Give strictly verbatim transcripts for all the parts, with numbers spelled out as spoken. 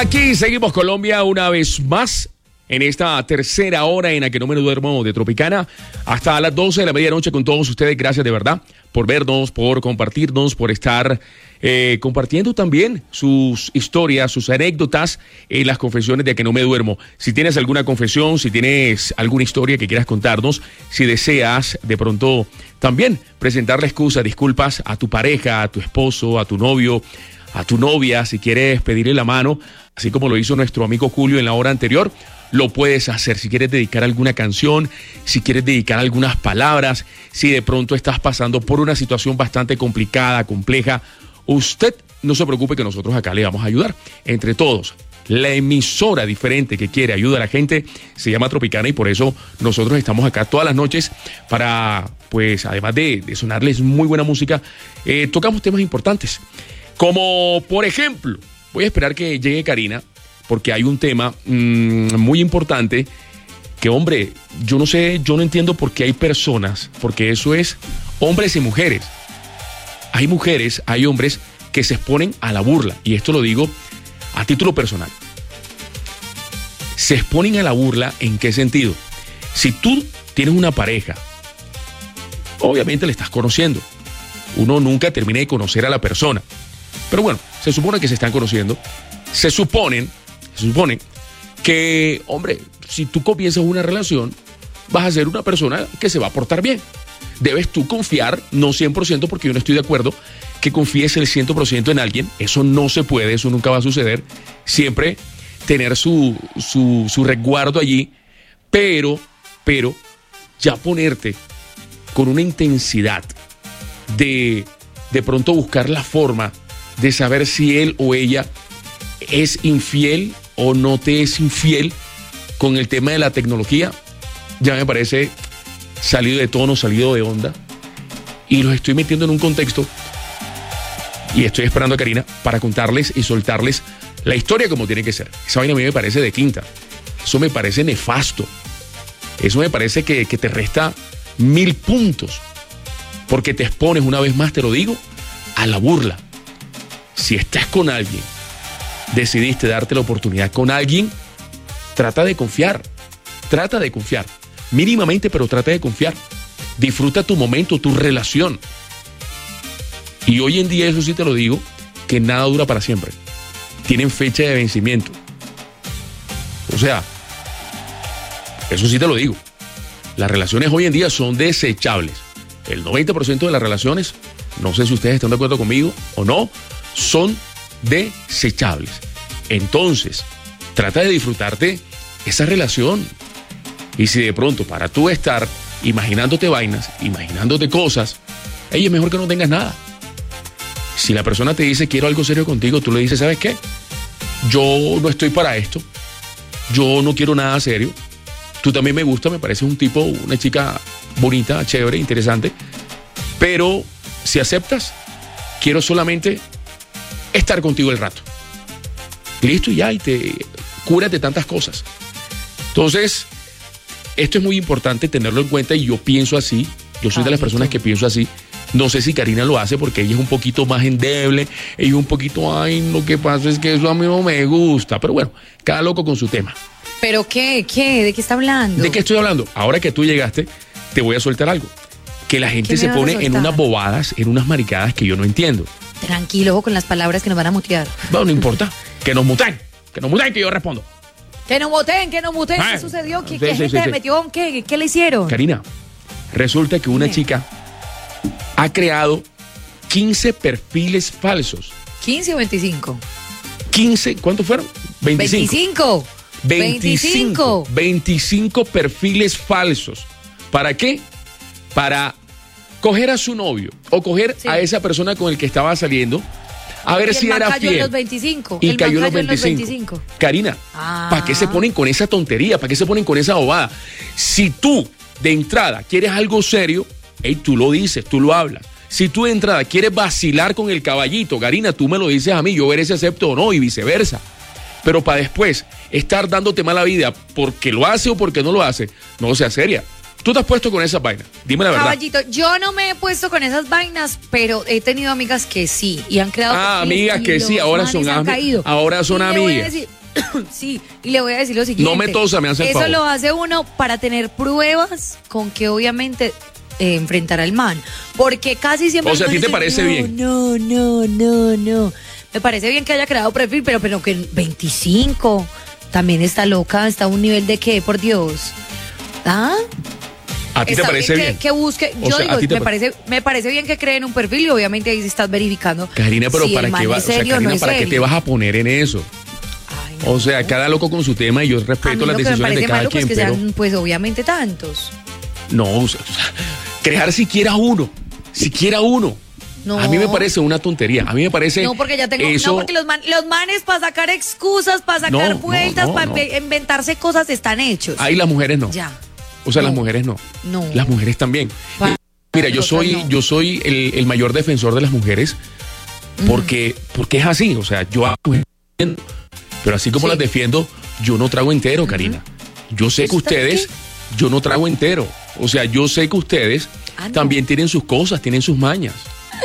Aquí seguimos Colombia una vez más en esta tercera hora en la que no me duermo de Tropicana hasta las doce de la medianoche con todos ustedes. Gracias de verdad por vernos, por compartirnos, por estar eh, compartiendo también sus historias, sus anécdotas en las confesiones de que no me duermo. Si tienes alguna confesión, si tienes alguna historia que quieras contarnos, si deseas de pronto también presentarle excusas, disculpas a tu pareja, a tu esposo, a tu novio, a tu novia, si quieres pedirle la mano, así como lo hizo nuestro amigo Julio en la hora anterior, lo puedes hacer. Si quieres dedicar alguna canción, si quieres dedicar algunas palabras, si de pronto estás pasando por una situación bastante complicada, compleja, usted no se preocupe que nosotros acá le vamos a ayudar. Entre todos, la emisora diferente que quiere ayudar a la gente se llama Tropicana y por eso nosotros estamos acá todas las noches para, pues, además de, de sonarles muy buena música, eh, tocamos temas importantes. Como, por ejemplo, voy a esperar que llegue Karina, porque hay un tema mmm, muy importante que, hombre, yo no sé, yo no entiendo por qué hay personas, porque eso es hombres y mujeres. Hay mujeres, hay hombres que se exponen a la burla, y esto lo digo a título personal. Se exponen a la burla, ¿en qué sentido? Si tú tienes una pareja, obviamente le estás conociendo. Uno nunca termina de conocer a la persona. Pero bueno, se supone que se están conociendo. Se suponen, se supone que, hombre, si tú comienzas una relación, vas a ser una persona que se va a portar bien. Debes tú confiar, no cien por ciento, porque yo no estoy de acuerdo que confíes el cien por ciento en alguien. Eso no se puede, eso nunca va a suceder. Siempre tener su, su, su resguardo allí, pero, pero ya ponerte con una intensidad de de pronto buscar la forma de saber si él o ella es infiel o no te es infiel con el tema de la tecnología, ya me parece salido de tono, salido de onda, y los estoy metiendo en un contexto y estoy esperando a Karina para contarles y soltarles la historia como tiene que ser. Esa vaina a mí me parece de quinta, eso me parece nefasto, eso me parece que, que te resta mil puntos, porque te expones, una vez más te lo digo, a la burla. Si estás con alguien, decidiste darte la oportunidad con alguien, trata de confiar, trata de confiar, mínimamente, pero trata de confiar. Disfruta tu momento, tu relación. Y hoy en día, eso sí te lo digo, que nada dura para siempre. Tienen fecha de vencimiento. O sea, eso sí te lo digo. Las relaciones hoy en día son desechables. El noventa por ciento de las relaciones, no sé si ustedes están de acuerdo conmigo o no, son desechables. Entonces, trata de disfrutarte esa relación. Y si de pronto para tú estar imaginándote vainas, imaginándote cosas, ey, es mejor que no tengas nada. Si la persona te dice quiero algo serio contigo, tú le dices, ¿sabes qué? Yo no estoy para esto, yo no quiero nada serio. Tú también me gusta, me parece un tipo, una chica bonita, chévere, interesante. Pero si aceptas, quiero solamente estar contigo el rato. Listo, y ya, y te curas de tantas cosas. Entonces, esto es muy importante tenerlo en cuenta y yo pienso así. Yo soy de las personas que pienso así. No sé si Karina lo hace porque ella es un poquito más endeble. Ella es un poquito, ay, lo que pasa es que eso a mí no me gusta. Pero bueno, cada loco con su tema. ¿Pero qué? ¿Qué? ¿De qué está hablando? ¿De qué estoy hablando? Ahora que tú llegaste, te voy a soltar algo. Que la gente se pone en unas bobadas, en unas maricadas que yo no entiendo. Tranquilo, ojo con las palabras que nos van a mutear. Bueno, no importa. Que nos muten. Que nos muten, que yo respondo. Que nos muten, que nos muten. ¿Qué sucedió? ¿Qué, sí, ¿qué sí, gente sí, se sí. metió? ¿Qué, ¿Qué le hicieron? Karina, resulta que una ¿Qué? chica ha creado quince perfiles falsos. ¿quince o veinticinco? quince, ¿cuántos fueron? veinticinco. veinticinco. veinticinco perfiles falsos. ¿Para qué? Para coger a su novio o coger sí. a esa persona con el que estaba saliendo a ver si era fiel. Los veinticinco. Y el cayó en los veinticinco. los veinticinco. Karina, ah. ¿para qué se ponen con esa tontería? ¿Para qué se ponen con esa bobada? Si tú de entrada quieres algo serio, hey, tú lo dices, tú lo hablas. Si tú de entrada quieres vacilar con el caballito, Karina, tú me lo dices a mí, yo veré si acepto o no y viceversa. Pero para después estar dándote mala vida porque lo hace o porque no lo hace, no sea seria. Tú te has puesto con esas vainas. Dime la verdad. Caballito, yo no me he puesto con esas vainas, pero he tenido amigas que sí. Y han creado. Ah, amigas que sí, ahora son amigas. Ahora son amigas. Sí, y le voy a decir lo siguiente. No me tosa, me hace el Eso favor. lo hace uno para tener pruebas con que obviamente eh, enfrentar al man. Porque casi siempre. O sea, ¿a ti te parece no, bien? No, no, no, no. Me parece bien que haya creado perfil, pero, pero que veinticinco también está loca. Está a un nivel de qué, por Dios. ¿Ah? ¿A ti te parece bien bien? Que, que busque, O yo sea, digo, ¿a ti te me pa- parece, me parece bien que creen un perfil y obviamente ahí estás verificando. Karina, pero si ¿para el man qué va, es o sea, serio o Karina, no es ¿para qué te serio. vas a poner en eso? Ay, no. O sea, cada loco con su tema y yo A mí respeto las lo que me decisiones parece de cada maluco quien, es que pero sean, pues obviamente tantos. no, o sea, crear siquiera uno, siquiera uno. No. A mí me parece una tontería. A mí me parece No, porque ya tengo, eso. no, porque los, man- los manes para sacar excusas, para sacar No, vueltas, no, no, para no. inventarse cosas están hechos. Ahí las mujeres no. Ya. O sea, No. las mujeres no. No. Las mujeres también. Pa- Mira, yo nosotras soy, no. yo soy el, el mayor defensor de las mujeres porque, porque es así. O sea, yo hago- pero así como Sí. las defiendo, yo no trago entero, Karina. Yo sé que ¿Usted ustedes, yo no trago entero. O sea, yo sé que ustedes Ah, no. también tienen sus cosas, tienen sus mañas.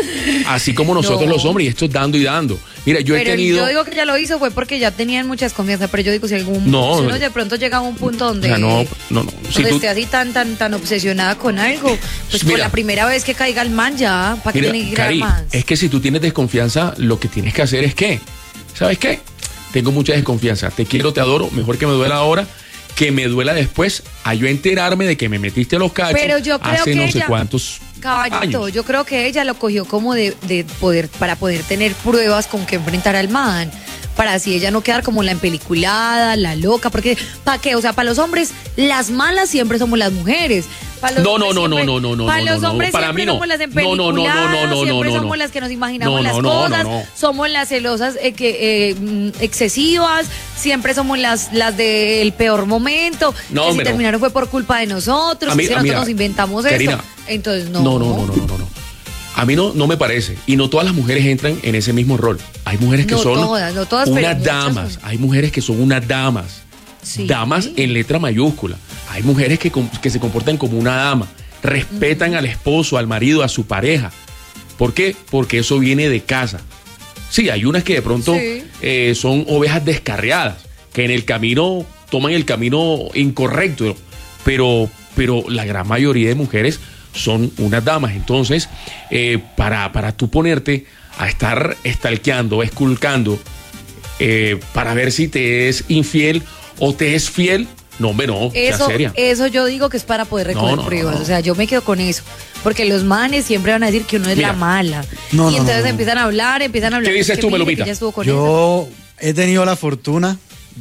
Así como nosotros No. los hombres, y esto es dando y dando. Mira, yo he Pero tenido. yo digo que ya lo hizo fue porque ya tenían muchas confianza, pero yo digo si algún No, si uno no. de pronto llega a un punto O donde sea, no, no, no. Si donde tú- esté así tan tan tan obsesionada con algo, pues por Mira. la primera vez que caiga el man ya, ¿para qué Mira, tiene que crear Cari, más? es que si tú tienes desconfianza, lo que tienes que hacer es que, ¿sabes qué? Tengo mucha desconfianza, te quiero, te adoro, mejor que me duela ahora, que me duela después, a yo enterarme de que me metiste los cachos Pero yo creo hace que no sé ella- cuántos Caballito, años. yo creo que ella lo cogió como de, de poder, para poder tener pruebas con que enfrentar al man, para así ella no quedar como la empeliculada, la loca, porque ¿para qué? O sea, para los hombres, las malas siempre somos las mujeres. Para los No, no, hombres no, no, siempre- no, no, no, Para no, los no, hombres para siempre mí no. somos las No, no, no, no, no, empeliculadas, no, no, siempre no, no. somos las que nos imaginamos No, las no, no, cosas, no, no. somos las celosas eh, que, eh, mm, excesivas, siempre somos las, las del peor momento, No, que si hombre, no. terminaron fue por culpa de nosotros, A mí- que si a- nosotros mira, nos inventamos Karina, esto. Entonces, no. No, no, no, no, no, no, no. A mí no, no me parece. Y no todas las mujeres entran en ese mismo rol. Hay mujeres que No son todas, no todas, pero unas muchas damas. son. Hay mujeres que son unas damas. Sí. Damas en letra mayúscula. Hay mujeres que, com- que se comportan como una dama. Respetan al esposo, al marido, a su pareja. ¿Por qué? Porque eso viene de casa. Sí, hay unas que de pronto Sí. eh, son ovejas descarriadas, que en el camino toman el camino incorrecto. Pero, pero la gran mayoría de mujeres son unas damas. Entonces, eh, para, para tú ponerte a estar stalkeando, esculcando, eh, para ver si te es infiel o te es fiel, no, hombre, no, sea Eso, seria. eso yo digo que es para poder recoger No, no, pruebas. no, no. O sea, yo me quedo con eso. Porque los manes siempre van a decir que uno es Mira. la mala. No, y no, entonces no, no. empiezan a hablar, empiezan a hablar. ¿Qué dices que tú, mire, Melomita? que ya estuvo con ella. Yo he tenido la fortuna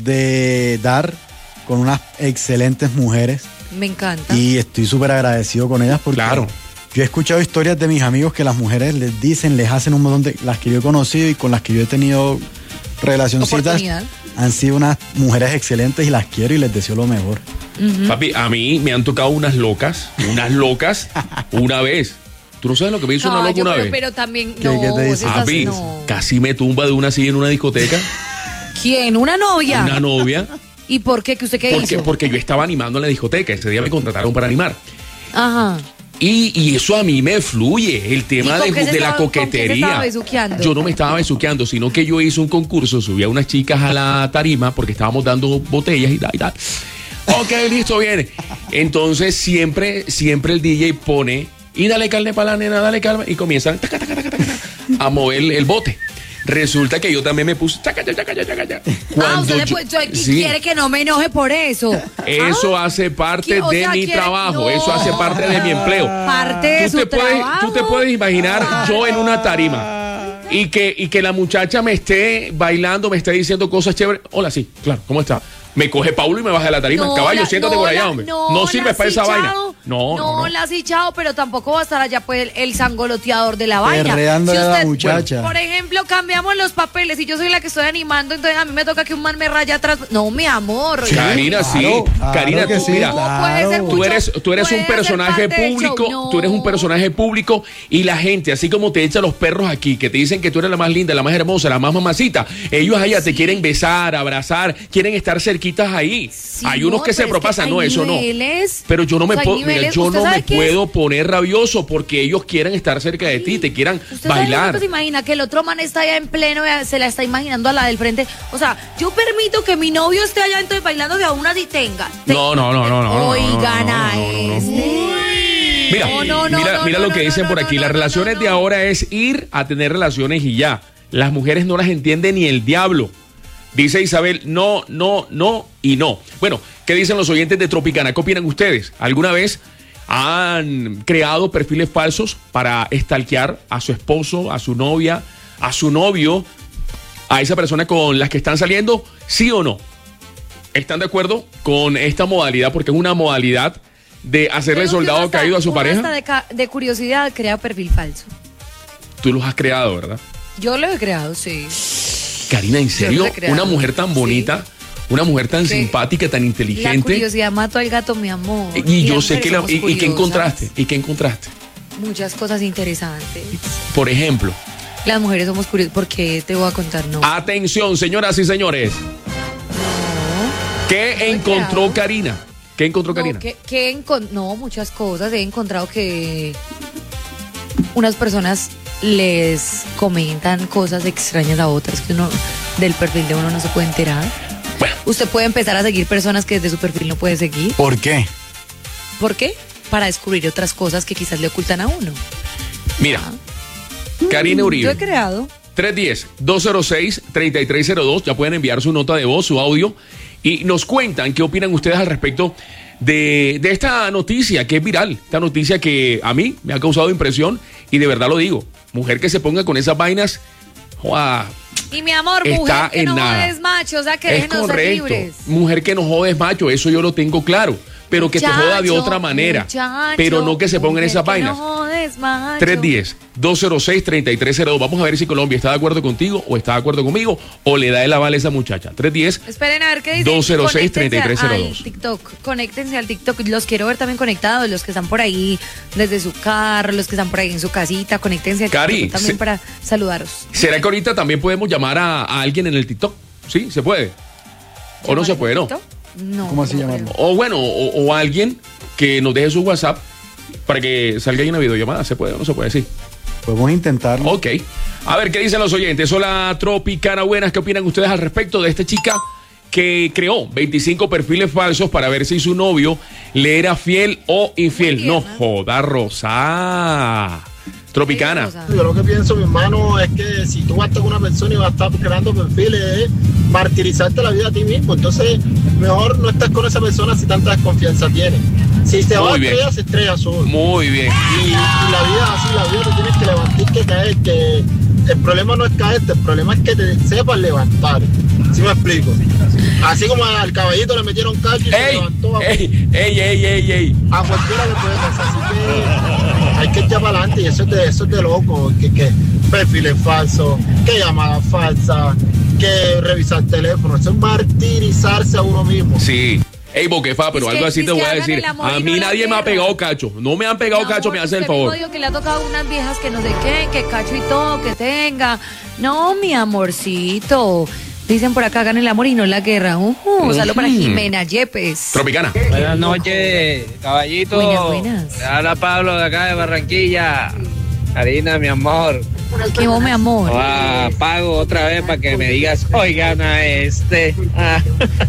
de dar con unas excelentes mujeres Me encanta. y estoy súper agradecido con ellas porque Claro. yo he escuchado historias de mis amigos que las mujeres les dicen, les hacen un montón de, las que yo he conocido y con las que yo he tenido relacioncitas, Oportunidad. han sido unas mujeres excelentes y las quiero y les deseo lo mejor. Papi, a mí me han tocado unas locas, unas locas, una vez. ¿Tú no sabes lo que me hizo una loca Caballo, una pero, vez? pero también. ¿Qué- no, qué te dice? vos estás- Papi, no. casi me tumba de una silla en una discoteca, ¿Quién? ¿Una novia? una novia, ¿Y por qué? ¿Que usted qué porque, hizo? porque yo estaba animando en la discoteca. Ese día me contrataron para animar. Ajá. Y, y eso a mí me fluye, el tema ¿Y con de, qué se de la estaba- con qué se coquetería. estaba besuqueando? Yo no me estaba besuqueando, sino que yo hice un concurso, subí a unas chicas a la tarima porque estábamos dando botellas y tal y tal. Ok, listo, viene. Entonces siempre, siempre el D J pone y dale carne para la nena, dale calma y comienzan taca, taca, taca, taca, taca, a mover el, el bote. Resulta que yo también me puse taca, taca, taca, taca, taca. Ah, Cuando usted le yo- puede- y sí. quiere que no me enoje por eso. Eso Ah, hace parte ¿Qué? O de sea, mi quiere- trabajo, no. eso hace parte de mi empleo. Parte de Tú su te, puedes, trabajo. tú te puedes imaginar yo en una tarima y que, y que la muchacha me esté bailando, me esté diciendo cosas chéveres. Hola, sí, claro, ¿cómo está? Me coge Paulo y me baja de la tarima. No, Caballo, la- siéntate no, por allá, la- hombre. No, No, la sirves has para esa vaina. hichado. No, no, no. la has hinchado, pero tampoco va a estar allá pues el, el sangoloteador de la vaina. Perreándole a la muchacha. Por ejemplo, cambiamos los papeles y yo soy la que estoy animando, entonces a mí me toca que un man me raya atrás. No, mi amor. Karina, sí. Claro, claro Karina, que tú, sí, mira, claro. puede ser tú mucho- eres, tú eres puede un ser personaje parte del público, show. No. tú eres un personaje público y la gente, así como te echan los perros aquí, que te dicen que tú eres la más linda, la más hermosa, la más mamacita, ellos allá te quieren besar, abrazar, quieren estar cerquitas ahí. Sí, hay unos no, que se pero es propasan, hay no, eso no. niveles. Pero yo no me O sea, hay puedo, mira, Karina, yo no me puedo poner rabioso porque ellos quieran estar cerca de ti, te quieran bailar. ¿Usted se imagina que el otro man está allá en pleno, se la está imaginando a la del frente? O sea, yo permito que mi novio esté allá entonces bailando que aún así tenga. No, no, no, no, no. Oigan a este. Mira, no, no, no, mira, no, mira no, lo que no, dicen no, por no, aquí. no, Las no, relaciones no, no. de ahora es ir a tener relaciones y ya. Las mujeres no las entiende ni el diablo. Dice Isabel, no, no, no y no. Bueno, ¿qué dicen los oyentes de Tropicana? ¿Qué opinan ustedes? ¿Alguna vez han creado perfiles falsos para stalkear a su esposo, a su novia, a su novio, a esa persona con las que están saliendo? ¿Sí o no? ¿Están de acuerdo con esta modalidad? Porque es una modalidad de hacerle Creo que soldado uno hasta- caído a su uno pareja. hasta de, ca- de curiosidad crea perfil falso. Tú los has creado, ¿verdad? Yo lo he creado, sí. Karina, ¿en serio? lo he creado. Una mujer tan bonita, una mujer tan Que simpática, tan La inteligente. curiosidad mató al gato, mi amor. Y yo las sé que la, mujeres y, somos y qué curiosas. encontraste, y qué encontraste. Muchas cosas interesantes. Por ejemplo, Las mujeres somos curiosas. ¿Por qué te voy a contar? No. atención, señoras y señores. ¿Qué encontró creado. Karina? ¿Qué encontró Karina? No, que, que encon- no, muchas cosas. He encontrado que unas personas les comentan cosas extrañas a otras que uno del perfil de uno no se puede enterar. Bueno, Usted puede empezar a seguir personas que desde su perfil no puede seguir. ¿Por qué? ¿Por qué? Para descubrir otras cosas que quizás le ocultan a uno. mira, Karina Yo he Uribe. creado. tres uno cero, dos cero seis, tres tres cero dos. Ya pueden enviar su nota de voz, su audio. Y nos cuentan qué opinan ustedes al respecto de, de esta noticia que es viral. Esta noticia que a mí me ha causado impresión. Y de verdad lo digo. Mujer que se ponga con esas vainas. ¡Joa! Y mi amor, Está mujer que en no nada. jodes macho, o sea que Es déjenos ser correcto. libres. Mujer que no jodes macho, eso yo lo tengo claro. Pero que te joda de Muchacho, otra manera. muchacho, Pero no que se pongan mujer esas que vainas. No jodes macho. tres uno cero, dos cero seis, tres tres cero dos. Vamos a ver si Colombia está de acuerdo contigo o está de acuerdo conmigo o le da el aval a esa muchacha. tres uno cero. Esperen a ver qué dicen. dos cero seis, Conéctense tres tres cero dos. al TikTok. Conéctense al TikTok. Los quiero ver también conectados. Los que están por ahí desde su carro, los que están por ahí en su casita. Conéctense al Cari, TikTok también se- para saludaros. ¿Será que ahorita también podemos llamar a, a alguien en el TikTok? ¿Sí? ¿Se puede? ¿O no se puede? No. TikTok? No. ¿Cómo así no llamarlo? creo. O bueno, o, o alguien que nos deje su WhatsApp para que salga ahí una videollamada. ¿Se puede o no se puede? Sí. Podemos intentarlo. Ok. A ver, ¿qué dicen los oyentes? Hola, Tropicana, buenas. ¿Qué opinan ustedes al respecto de esta chica que creó veinticinco perfiles falsos para ver si su novio le era fiel o infiel? Muy No tierna. joda, Rosa. Tropicana. Rosa. Yo lo que pienso, mi hermano, es que si tú vas con una persona y vas a estar creando perfiles, es martirizarte la vida a ti mismo. Entonces, mejor no estás con esa persona si tanta desconfianza tienes. Si te Muy vas a bien. estrellar, se estrella solo. Muy bien. Y, y la vida es así, la vida te tienes que levantar, que caer. Que el problema no es caerte, el problema es que te sepas levantar. ¿Sí me explico? Así como al caballito le metieron calcio y se ¡Ey! levantó a, ¡Ey! ¡Ey, ey, ey, ey! a cualquiera le puede pasar. Así que hay que echar para adelante y eso es de, eso es de loco. Que, que perfiles falsos, que llamadas falsas, que revisar teléfono. Eso es martirizarse a uno mismo. Sí. Ey, Boquefa, pero Es que- algo así es te que voy a hagan decir. el amor A y mí no la nadie me ha guerra. pegado cacho. No me han pegado Mi cacho, amor, me hace el usted mismo favor. dijo que le ha tocado unas viejas que no sé qué, que cacho y todo, que tenga. No, mi amorcito. Dicen por acá, hagan el amor y no la guerra. Uh, uh, saludo para Ujú. Jimena Yepes. Tropicana. Buenas noches, caballito. Buenas, buenas. Te habla Pablo de acá de Barranquilla. Karina, mi amor. ¿Qué vos, mi amor? Ah, pago otra vez para que me digas, oigan a este. Ah.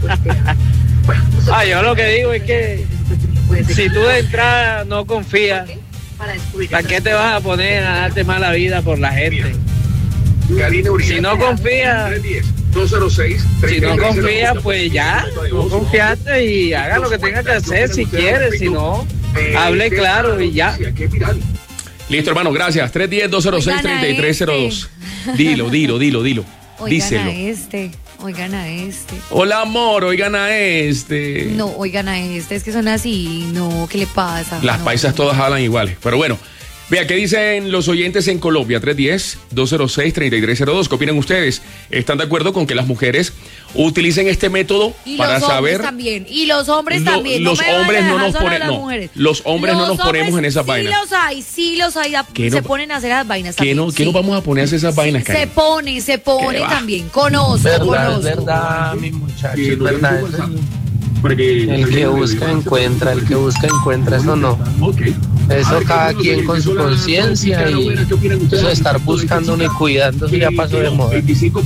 Ah, yo lo que digo es que si tú de entrada no confías, ¿para qué te vas a poner a darte mala vida por la gente? Si no confías, si no confías, pues ya, no confiaste y haga lo que tenga que hacer si quieres, si no, hable claro y ya. Listo, hermano, gracias. tres uno cero, dos cero seis, tres tres cero dos. Dilo, dilo, dilo, dilo. Oigan Díselo. a este, oigan a este. Hola, amor, oigan a este. No, oigan a este, es que son así. No, ¿qué le pasa? Las No. paisas todas hablan iguales. Pero bueno, vea, ¿qué dicen los oyentes en Colombia? tres uno cero, dos cero seis, tres tres cero dos. ¿Qué opinan ustedes? ¿Están de acuerdo con que las mujeres utilicen este método Y para los hombres saber? también. Y los hombres Lo- también. los no me hombres vayan a no dejar nos solo a ponen- las no, mujeres. los hombres no nos ponemos hombres en esas sí vainas. Sí los hay, sí los hay. ¿Qué Se no- ponen a hacer las vainas ¿Qué también. no, ¿qué sí. no vamos a poner a hacer esas vainas, Se Karen? pone, se ¿Qué pone va? también. Conozco, Verdad, es conozco. verdad, mi muchacho, es verdad. Eso es El que busca encuentra, el que busca encuentra, eso no. Eso cada quien con su conciencia y eso de estar buscando uno y cuidándose ya pasó de moda. Listo.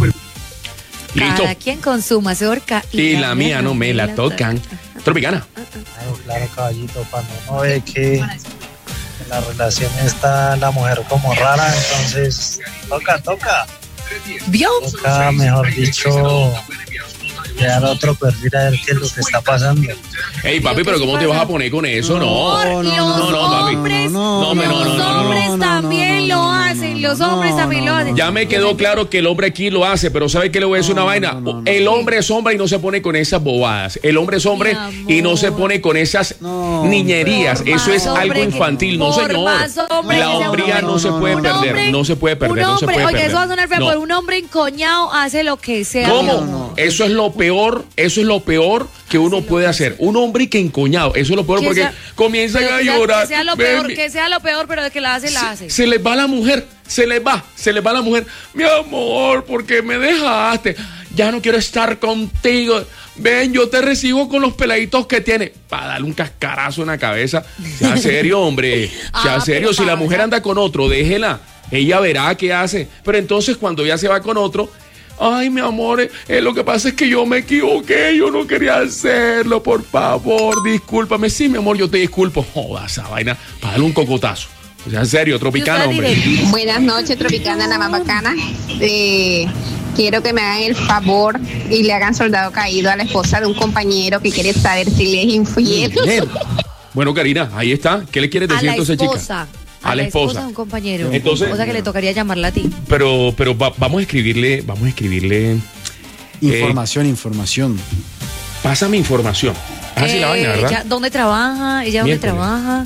Cada quien con su mazorca. Y la mía no me la tocan. Tropicana. Claro, claro, caballito, cuando uno ve que en la relación está la mujer como rara, entonces toca, toca. ¿Vio? Toca, mejor dicho, crear otro perfil a ver qué es lo que está pasando. Ey, papi, pero ¿cómo te vas a poner con eso? No, no, no, los no, papi. hombres, No, no, no, los no, no, hombres no, también lo hacen, los hombres también lo hacen. Ya me quedó claro que el hombre aquí lo hace, pero ¿sabe qué le voy a decir una vaina? El hombre es hombre y no se pone con esas bobadas. El hombre es hombre y no se pone con esas niñerías. Eso es algo infantil, no señor. La hombría no se puede perder, no se puede perder, no se puede perder. Oye, eso va a sonar feo, pero un hombre encoñado hace lo que sea. ¿Cómo? Eso es lo peor, eso es lo peor que uno puede hacer. Un hombre que encoñado, eso es lo peor Que porque sea- comienzan Pero a que sea- llorar. Que sea lo Ven, peor, mi- que sea lo peor, pero de que la hace, la hace. Se les va la mujer, se les va, se les va la mujer. Mi amor, porque me dejaste. Ya no quiero estar contigo. Ven, yo te recibo con los peladitos que tiene. Para darle un cascarazo en la cabeza. Sea serio, hombre. Sea Ah, serio. pero Si la pasa. mujer anda con otro, déjela. Ella verá qué hace. Pero entonces cuando ella se va con otro, ay, mi amor, eh, lo que pasa es que yo me equivoqué, yo no quería hacerlo, por favor, discúlpame. Sí, mi amor, yo te disculpo. Joda esa vaina, para darle un cocotazo. O sea, en serio, Tropicana, hombre. Buenas noches, Tropicana, la más bacana. Eh, quiero que me hagan el favor y le hagan soldado caído a la esposa de un compañero que quiere saber si le es infiel. Bueno, Karina, ahí está. ¿Qué le quieres A decir la entonces, esposa. chica? A la esposa de un compañero. Entonces- o sea que le tocaría llamarla a ti. Pero, pero va- vamos a escribirle, vamos a escribirle. Información, información. Pásame información. Ah, sí, la vaina, Eh, ¿verdad? ella- ¿Dónde trabaja? ¿Ella dónde Miércoles. trabaja?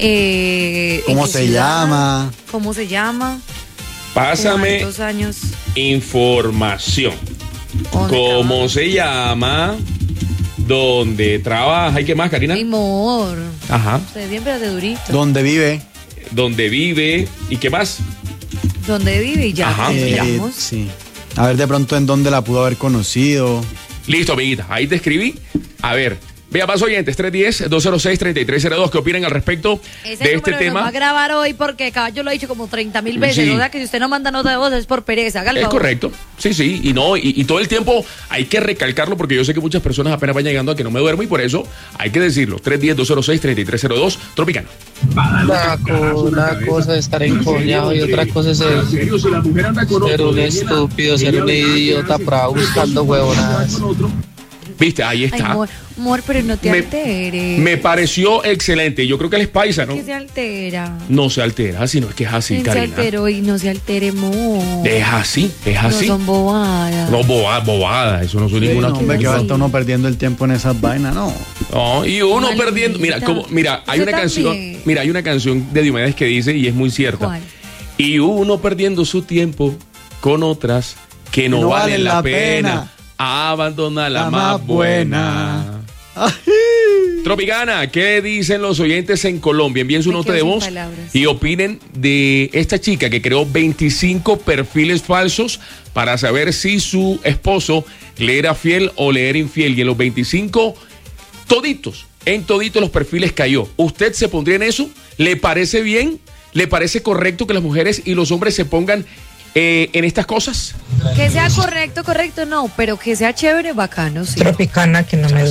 Eh, ¿en ¿Cómo qué se ciudad? llama? ¿Cómo se llama? Pásame ¿Cuántos años? información. ¿Dónde ¿Cómo se llama? ¿Dónde trabaja? ¿Y qué más, Karina? Mi amor. Ajá. Usted bien, pero de durito. ¿Dónde vive? ¿Dónde vive? ¿Y qué más? ¿Dónde vive? Y ya. Ajá. te Eh, enviamos. sí. A ver de pronto en dónde la pudo haber conocido. Listo, amiguita. Ahí te escribí. A ver. Vea, más oyentes, tres uno cero, dos cero seis, tres tres cero dos. ¿Qué opinan al respecto Ese de este número nos va tema? a grabar hoy porque caballo lo ha dicho como treinta mil veces. Sí. O sea que si usted no manda nota de voz es por pereza. Haga el Es favor. correcto, sí, sí, y no, y, y todo el tiempo hay que recalcarlo porque yo sé que muchas personas apenas van llegando a que no me duermo y por eso hay que decirlo. tres uno cero, dos cero seis, tres tres cero dos, Tropicana. Una, co- una cosa es estar encoñado y otra cosa es ser, ser un estúpido, ser un idiota por ahí buscando huevonadas. Viste, ahí Ay, está. amor, amor, pero no te Me- alteres. Me pareció excelente. Yo creo que él es paisa, ¿no? Que se altera. No se altera, sino es que es así, Él se Karina. alteró y no se altere, amor. Es así, es así. No son bobadas. No, boba- bobada, eso no soy Sí, ninguna. no, hombre, que va a estar uno perdiendo el tiempo en esas vainas, no. No, y uno Maldita. perdiendo. Mira, como, mira, hay Usted una canción. también. Mira, hay una canción de Diomedes que dice, y es muy cierta. ¿Cuál? Y uno perdiendo su tiempo con otras que no, no valen valen la la pena. pena. Abandona la, La más más buena. Tropicana, ¿qué dicen los oyentes en Colombia? Envíen su Me nota quedo de sin voz palabras. y opinen de esta chica que creó veinticinco perfiles falsos para saber si su esposo le era fiel o le era infiel. Y en los veinticinco, toditos, en toditos los perfiles cayó. ¿Usted se pondría en eso? ¿Le parece bien? ¿Le parece correcto que las mujeres y los hombres se pongan eh, en estas cosas? Que sea correcto, correcto, no, pero que sea chévere, bacano, sí. Tropicana, que no me